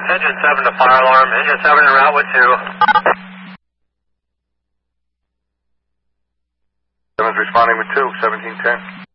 Engine 7 to fire alarm. Engine 7 en route with 2. 7's responding with 2, 1710.